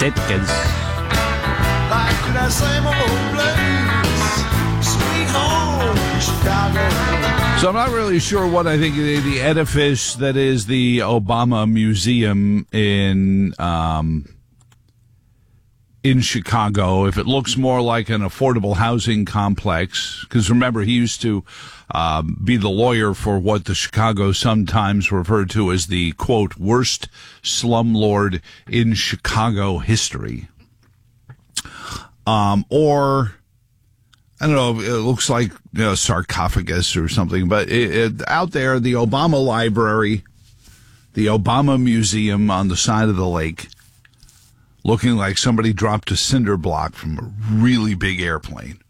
Ditkins. Back to that same old place, sweet home Chicago. So I'm not really sure what I think the edifice that is the Obama Museum in Chicago, if it looks more like an affordable housing complex, because remember, he used to be the lawyer for what the Chicago sometimes referred to as the, quote, worst slumlord in Chicago history. Or, I don't know, it looks like a sarcophagus or something, but out there, the Obama Library, the Obama Museum on the side of the lake, looking like somebody dropped a cinder block from a really big airplane.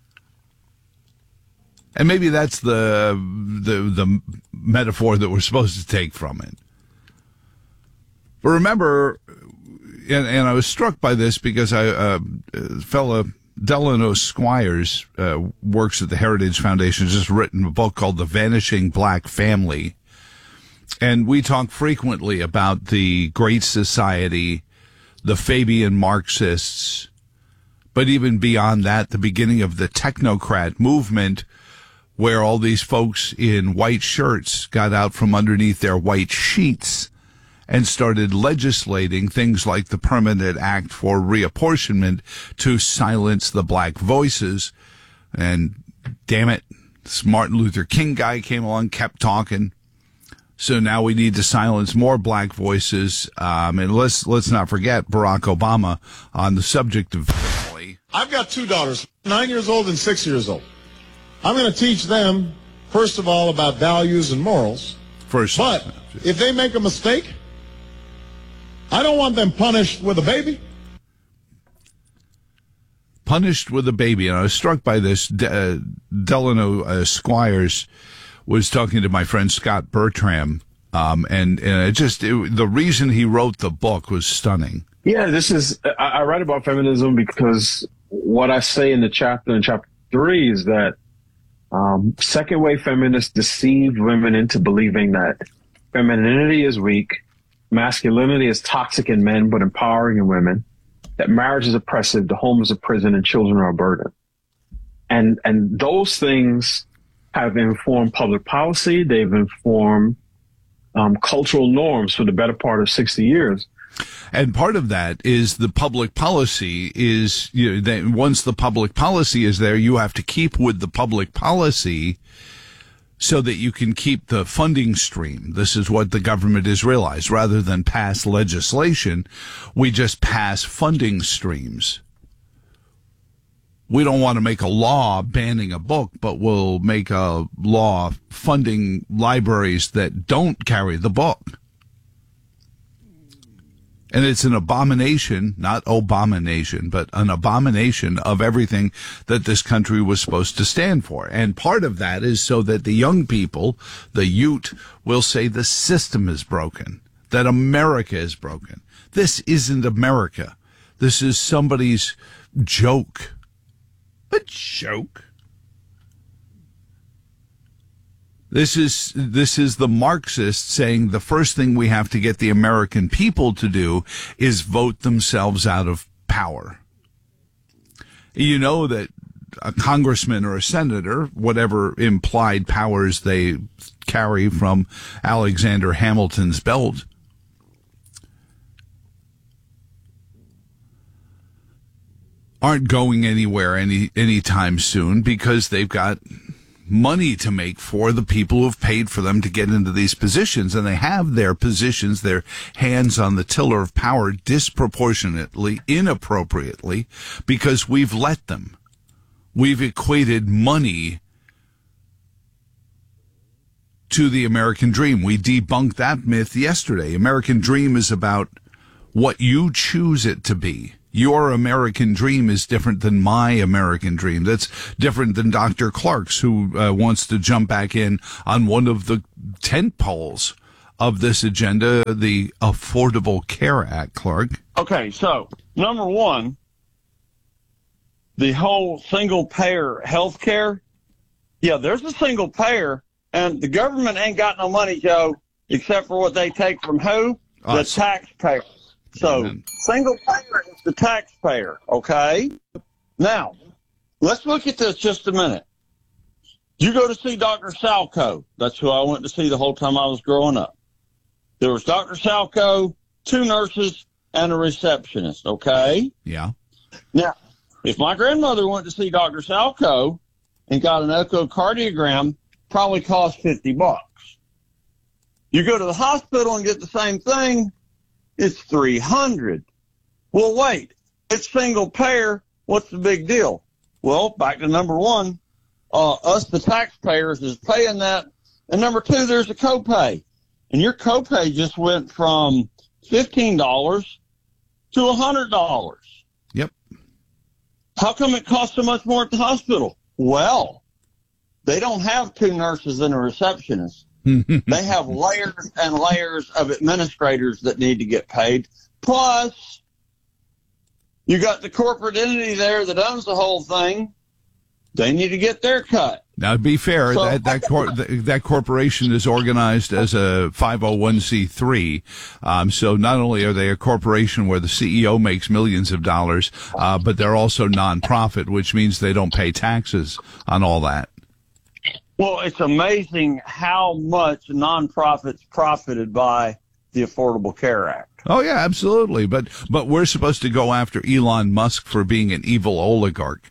And maybe that's the metaphor that we're supposed to take from it. But remember, and I was struck by this because a fellow Delano Squires works at the Heritage Foundation, has just written a book called The Vanishing Black Family. And we talk frequently about the Great Society, the Fabian Marxists, but even beyond that, the beginning of the technocrat movement, where all these folks in white shirts got out from underneath their white sheets and started legislating things like the Permanent Act for Reapportionment to silence the black voices. And damn it, this Martin Luther King guy came along, kept talking. So now we need to silence more black voices. And let's not forget Barack Obama on the subject of family. I've got two daughters, 9 years old and 6 years old. I'm going to teach them, first of all, about values and morals. But if they make a mistake, I don't want them punished with a baby. Punished with a baby. And I was struck by this. Delano Squires was talking to my friend Scott Bertram, and the reason he wrote the book was stunning. Yeah, I write about feminism because what I say in chapter 3 is that second wave feminists deceive women into believing that femininity is weak, masculinity is toxic in men but empowering in women, that marriage is oppressive, the home is a prison, and children are a burden. And those things have informed public policy. They've informed cultural norms for the better part of 60 years. And part of that is the public policy is, once the public policy is there, you have to keep with the public policy so that you can keep the funding stream. This is what the government has realized. Rather than pass legislation, we just pass funding streams. We don't want to make a law banning a book, but we'll make a law funding libraries that don't carry the book. And it's an abomination, not Obama-nation, but an abomination of everything that this country was supposed to stand for. And part of that is so that the young people, the youth, will say the system is broken, that America is broken. This isn't America. This is somebody's joke. A joke. This is the Marxists saying the first thing we have to get the American people to do is vote themselves out of power. You know that a congressman or a senator, whatever implied powers they carry from Alexander Hamilton's belt, aren't going anywhere anytime soon because they've got money to make for the people who have paid for them to get into these positions. And they have their positions, their hands on the tiller of power disproportionately, inappropriately, because we've let them. We've equated money to the American dream. We debunked that myth yesterday. American dream is about what you choose it to be. Your American dream is different than my American dream. That's different than Dr. Clark's, who wants to jump back in on one of the tent poles of this agenda, the Affordable Care Act, Clark. Okay, so number one, the whole single payer health care. Yeah, there's a single payer, and the government ain't got no money, Joe, except for what they take from who? The taxpayers. So single payer the taxpayer, okay? Now, let's look at this just a minute. You go to see Dr. Salco. That's who I went to see the whole time I was growing up. There was Dr. Salco, 2 nurses, and a receptionist, okay? Yeah. Now, if my grandmother went to see Dr. Salco and got an echocardiogram, probably cost $50. You go to the hospital and get the same thing, it's $300. Well, wait, it's single payer. What's the big deal? Well, back to number one, us, the taxpayers, is paying that. And number 2, there's a copay. And your copay just went from $15 to $100. Yep. How come it costs so much more at the hospital? Well, they don't have 2 nurses and a receptionist. They have layers and layers of administrators that need to get paid. Plus, you got the corporate entity there that owns the whole thing. They need to get their cut. Now, to be fair, So- that corporation is organized as a 501c3. So not only are they a corporation where the CEO makes millions of dollars, but they're also nonprofit, which means they don't pay taxes on all that. Well, it's amazing how much nonprofits profited by the Affordable Care Act. Oh yeah, absolutely. But we're supposed to go after Elon Musk for being an evil oligarch.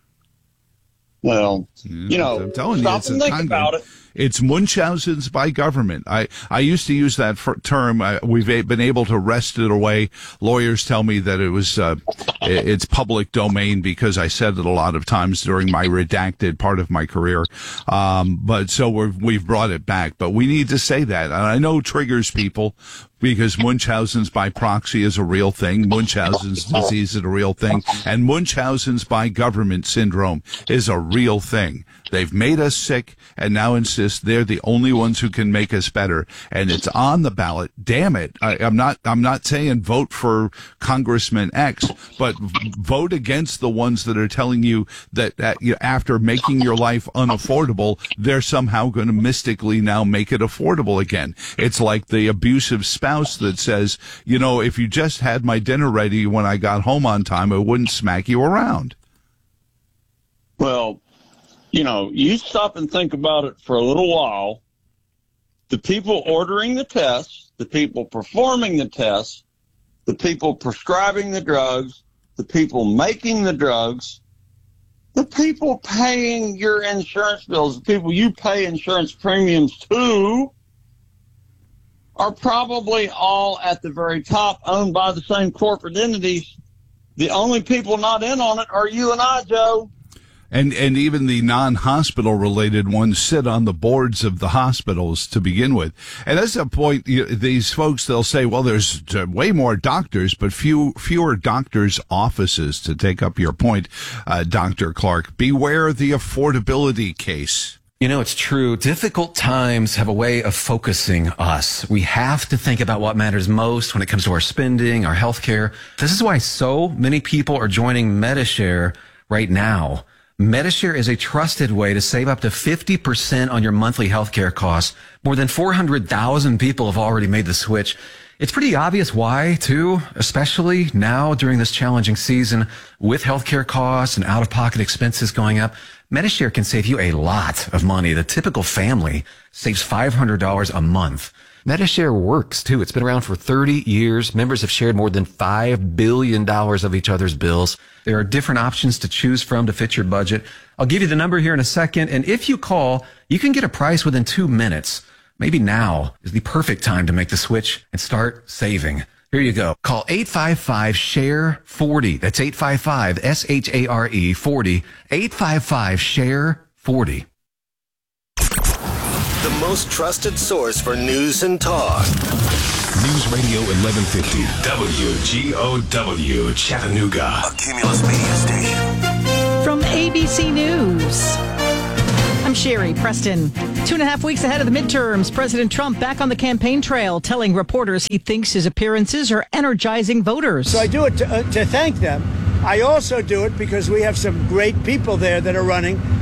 Well, you know, I'm telling you, stop it's and a think Congo. about it. It's Munchausen's by government. I used to use that term. We've been able to wrest it away. Lawyers tell me that it was it's public domain because I said it a lot of times during my redacted part of my career. But so we've brought it back. But we need to say that. And I know it triggers people because Munchausen's by proxy is a real thing. Munchausen's disease is a real thing. And Munchausen's by government syndrome is a real thing. They've made us sick and now insist they're the only ones who can make us better. And it's on the ballot. Damn it. I'm not saying vote for Congressman X, but vote against the ones that are telling you that after making your life unaffordable, they're somehow going to mystically now make it affordable again. It's like the abusive spouse that says, you know, if you just had my dinner ready when I got home on time, I wouldn't smack you around. Well, you know, you stop and think about it for a little while. The people ordering the tests, the people performing the tests, the people prescribing the drugs, the people making the drugs, the people paying your insurance bills, the people you pay insurance premiums to, are probably all at the very top, owned by the same corporate entities. The only people not in on it are you and I, Joe. And even the non-hospital related ones sit on the boards of the hospitals to begin with. And that's a point, these folks, they'll say, well, there's way more doctors, but fewer doctors' offices, to take up your point, Dr. Clark. Beware the affordability case. You know, it's true. Difficult times have a way of focusing us. We have to think about what matters most when it comes to our spending, our health care. This is why so many people are joining Medi-Share right now. Medi-Share is a trusted way to save up to 50% on your monthly healthcare costs. More than 400,000 people have already made the switch. It's pretty obvious why, too, especially now during this challenging season with healthcare costs and out-of-pocket expenses going up. Medi-Share can save you a lot of money. The typical family saves $500 a month. Medi-Share works, too. It's been around for 30 years. Members have shared more than $5 billion of each other's bills. There are different options to choose from to fit your budget. I'll give you the number here in a second. And if you call, you can get a price within 2 minutes. Maybe now is the perfect time to make the switch and start saving. Here you go. Call 855-SHARE-40. That's 855-SHARE 40. 855-SHARE-40. The most trusted source for news and talk. News Radio 1150 WGOW Chattanooga. A Cumulus media station. From ABC News, I'm Sherry Preston. 2.5 weeks ahead of the midterms, President Trump back on the campaign trail, telling reporters he thinks his appearances are energizing voters. So I do it to thank them. I also do it because we have some great people there that are running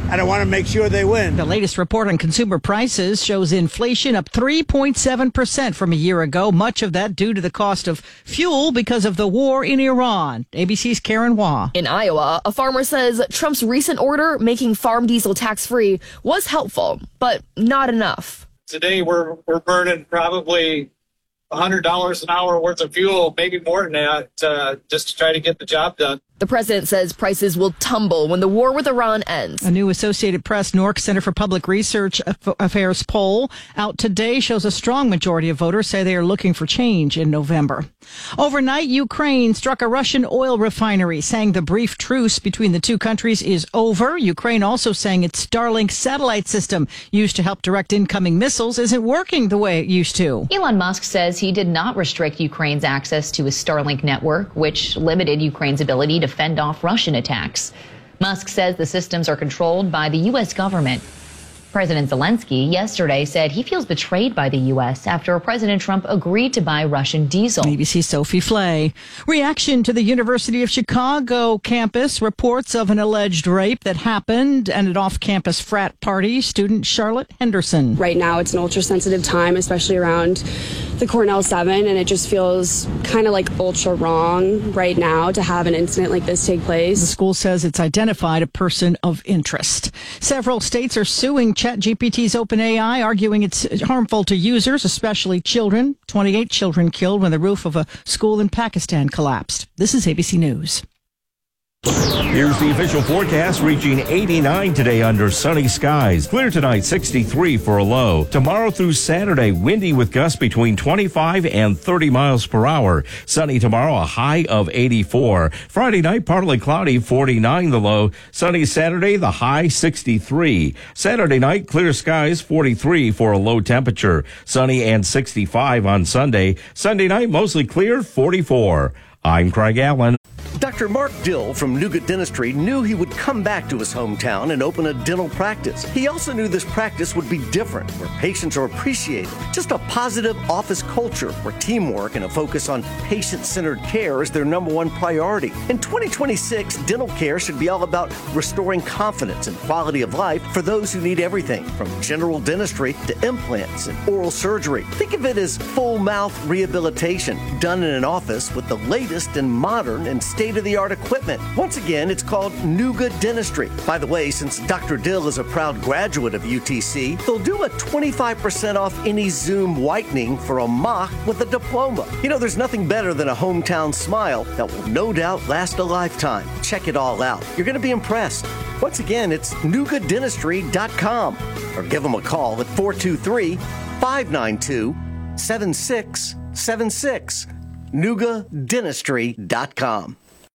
and I want to make sure they win. The latest report on consumer prices shows inflation up 3.7% from a year ago. Much of that due to the cost of fuel because of the war in Iran. ABC's Karen Waugh. In Iowa, a farmer says Trump's recent order making farm diesel tax-free was helpful, but not enough. Today we're burning probably $100 an hour worth of fuel, maybe more than that, just to try to get the job done. The president says prices will tumble when the war with Iran ends. A new Associated Press Newark Center for Public Research Affairs poll out today shows a strong majority of voters say they are looking for change in November. Overnight, Ukraine struck a Russian oil refinery, saying the brief truce between the two countries is over. Ukraine also saying its Starlink satellite system used to help direct incoming missiles isn't working the way it used to. Elon Musk says he did not restrict Ukraine's access to his Starlink network, which limited Ukraine's ability to fend off Russian attacks. Musk says the systems are controlled by the U.S. government. President Zelensky yesterday said he feels betrayed by the U.S. after President Trump agreed to buy Russian diesel. ABC's Sophie Flay. Reaction to the University of Chicago campus. Reports of an alleged rape that happened at an off-campus frat party. Student Charlotte Henderson. Right now it's an ultra-sensitive time, especially around the Cornell 7, and it just feels kind of like ultra wrong right now to have an incident like this take place. The school says it's identified a person of interest. Several states are suing ChatGPT's OpenAI, arguing it's harmful to users, especially children. 28 children killed when the roof of a school in Pakistan collapsed. This is ABC News. Here's the official forecast, reaching 89 today under sunny skies. Clear tonight, 63 for a low. Tomorrow through Saturday, windy with gusts between 25 and 30 miles per hour. Sunny tomorrow, a high of 84. Friday night, partly cloudy, 49 the low. Sunny Saturday, the high 63. Saturday night, clear skies, 43 for a low temperature. Sunny and 65 on Sunday. Sunday night, mostly clear, 44. I'm Craig Allen. Dr. Mark Dill from Nougat Dentistry knew he would come back to his hometown and open a dental practice. He also knew this practice would be different, where patients are appreciated. Just a positive office culture where teamwork and a focus on patient-centered care is their number one priority. In 2026, dental care should be all about restoring confidence and quality of life for those who need everything from general dentistry to implants and oral surgery. Think of it as full mouth rehabilitation done in an office with the latest and modern and state-of-the-art equipment. Once again, it's called Nougat Dentistry. By the way, since Dr. Dill is a proud graduate of UTC, they'll do a 25% off any Zoom whitening for a mock with a diploma. You know, there's nothing better than a hometown smile that will no doubt last a lifetime. Check it all out. You're going to be impressed. Once again, it's nougatdentistry.com or give them a call at 423-592-7676. nougatdentistry.com.